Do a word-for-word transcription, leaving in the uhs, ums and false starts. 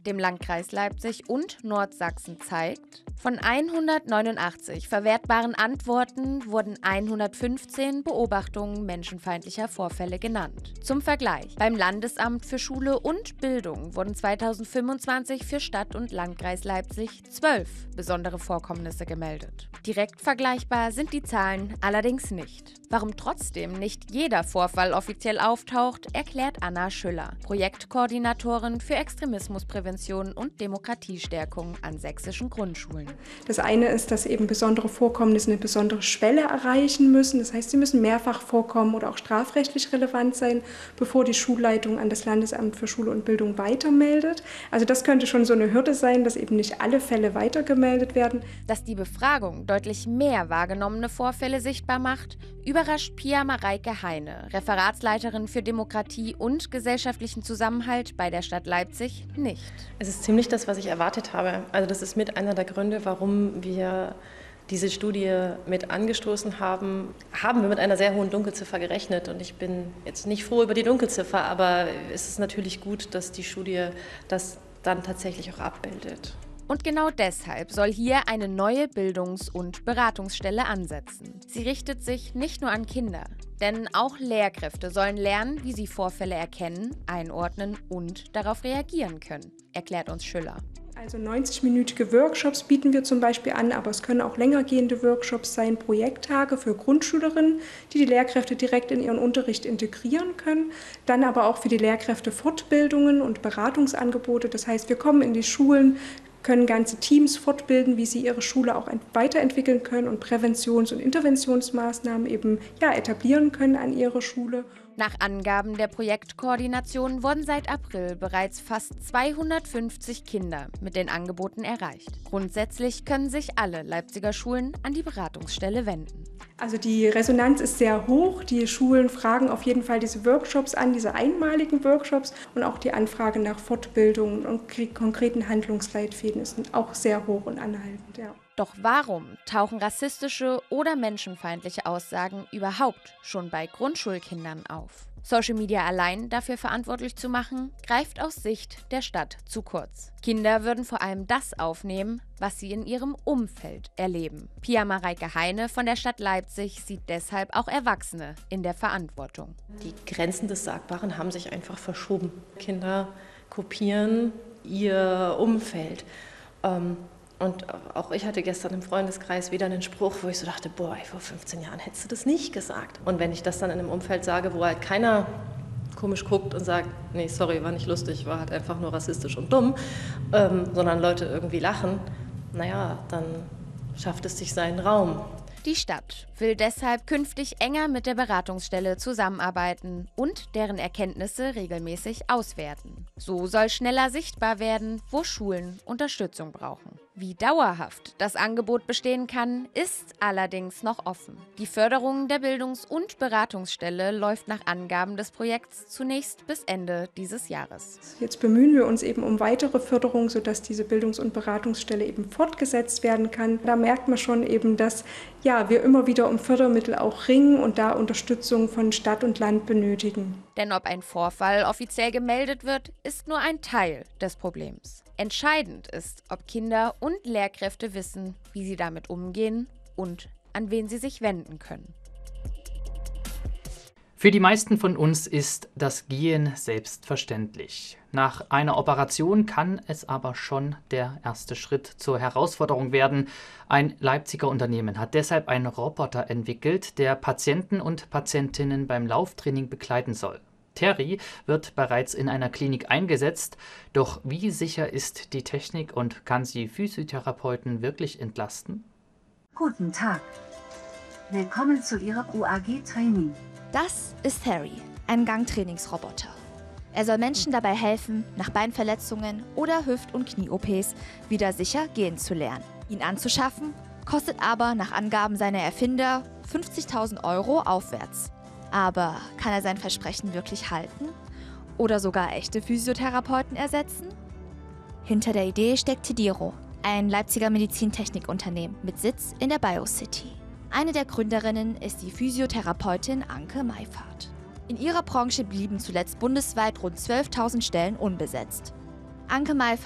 dem Landkreis Leipzig und Nordsachsen zeigt, von hundertneunundachtzig verwertbaren Antworten wurden hundertfünfzehn Beobachtungen menschenfeindlicher Vorfälle genannt. Zum Vergleich: Beim Landesamt für Schule und Bildung wurden zweitausendfünfundzwanzig für Stadt und Landkreis Leipzig zwölf besondere Vorkommnisse gemeldet. Direkt vergleichbar sind die Zahlen allerdings nicht. Warum trotzdem nicht jeder Vorfall offiziell auftaucht, erklärt Anna Schüller, Projektkoordinatorin für Extremismusprävention und Demokratiestärkung an sächsischen Grundschulen. Das eine ist, dass eben besondere Vorkommnisse eine besondere Schwelle erreichen müssen. Das heißt, sie müssen mehrfach vorkommen oder auch strafrechtlich relevant sein, bevor die Schulleitung an das Landesamt für Schule und Bildung weitermeldet. Also das könnte schon so eine Hürde sein, dass eben nicht alle Fälle weitergemeldet werden. Dass die Befragung deutlich mehr wahrgenommene Vorfälle sichtbar macht, überrascht Pia Mareike Heine, Referatsleiterin für Demokratie und gesellschaftlichen Zusammenhalt bei der Stadt Leipzig, nicht. Es ist ziemlich das, was ich erwartet habe. Also das ist mit einer der Gründe, warum wir diese Studie mit angestoßen haben. Haben wir mit einer sehr hohen Dunkelziffer gerechnet und ich bin jetzt nicht froh über die Dunkelziffer, aber es ist natürlich gut, dass die Studie das dann tatsächlich auch abbildet. Und genau deshalb soll hier eine neue Bildungs- und Beratungsstelle ansetzen. Sie richtet sich nicht nur an Kinder, denn auch Lehrkräfte sollen lernen, wie sie Vorfälle erkennen, einordnen und darauf reagieren können, erklärt uns Schüller. Also neunzig-minütige Workshops bieten wir zum Beispiel an, aber es können auch länger gehende Workshops sein, Projekttage für Grundschülerinnen, die die Lehrkräfte direkt in ihren Unterricht integrieren können. Dann aber auch für die Lehrkräfte Fortbildungen und Beratungsangebote. Das heißt, wir kommen in die Schulen, können ganze Teams fortbilden, wie sie ihre Schule auch weiterentwickeln können und Präventions- und Interventionsmaßnahmen eben ja, etablieren können an ihrer Schule. Nach Angaben der Projektkoordination wurden seit April bereits fast zweihundertfünfzig Kinder mit den Angeboten erreicht. Grundsätzlich können sich alle Leipziger Schulen an die Beratungsstelle wenden. Also die Resonanz ist sehr hoch. Die Schulen fragen auf jeden Fall diese Workshops an, diese einmaligen Workshops, und auch die Anfrage nach Fortbildungen und konkreten Handlungsleitfäden ist auch sehr hoch und anhaltend. Ja. Doch warum tauchen rassistische oder menschenfeindliche Aussagen überhaupt schon bei Grundschulkindern auf? Social Media allein dafür verantwortlich zu machen, greift aus Sicht der Stadt zu kurz. Kinder würden vor allem das aufnehmen, was sie in ihrem Umfeld erleben. Pia Mareike Heine von der Stadt Leipzig sieht deshalb auch Erwachsene in der Verantwortung. Die Grenzen des Sagbaren haben sich einfach verschoben. Kinder kopieren ihr Umfeld. Ähm, Und auch ich hatte gestern im Freundeskreis wieder einen Spruch, wo ich so dachte, boah, vor fünfzehn Jahren hättest du das nicht gesagt. Und wenn ich das dann in einem Umfeld sage, wo halt keiner komisch guckt und sagt, nee, sorry, war nicht lustig, war halt einfach nur rassistisch und dumm, ähm, sondern Leute irgendwie lachen, naja, dann schafft es sich seinen Raum. Die Stadt will deshalb künftig enger mit der Beratungsstelle zusammenarbeiten und deren Erkenntnisse regelmäßig auswerten. So soll schneller sichtbar werden, wo Schulen Unterstützung brauchen. Wie dauerhaft das Angebot bestehen kann, ist allerdings noch offen. Die Förderung der Bildungs- und Beratungsstelle läuft nach Angaben des Projekts zunächst bis Ende dieses Jahres. Jetzt bemühen wir uns eben um weitere Förderung, sodass diese Bildungs- und Beratungsstelle eben fortgesetzt werden kann. Da merkt man schon eben, dass ja, wir immer wieder um Fördermittel auch ringen und da Unterstützung von Stadt und Land benötigen. Denn ob ein Vorfall offiziell gemeldet wird, ist nur ein Teil des Problems. Entscheidend ist, ob Kinder und Lehrkräfte wissen, wie sie damit umgehen und an wen sie sich wenden können. Für die meisten von uns ist das Gehen selbstverständlich. Nach einer Operation kann es aber schon der erste Schritt zur Herausforderung werden. Ein Leipziger Unternehmen hat deshalb einen Roboter entwickelt, der Patienten und Patientinnen beim Lauftraining begleiten soll. Terry wird bereits in einer Klinik eingesetzt, doch wie sicher ist die Technik und kann sie Physiotherapeuten wirklich entlasten? Guten Tag. Willkommen zu Ihrem U A G-Training. Das ist Harry, ein Gangtrainingsroboter. Er soll Menschen dabei helfen, nach Beinverletzungen oder Hüft- und Knie-O Ps wieder sicher gehen zu lernen. Ihn anzuschaffen, kostet aber nach Angaben seiner Erfinder fünfzigtausend Euro aufwärts. Aber kann er sein Versprechen wirklich halten? Oder sogar echte Physiotherapeuten ersetzen? Hinter der Idee steckt Tediro, ein Leipziger Medizintechnikunternehmen mit Sitz in der BioCity. Eine der Gründerinnen ist die Physiotherapeutin Anke Meifert. In ihrer Branche blieben zuletzt bundesweit rund zwölftausend Stellen unbesetzt. Anke Meifert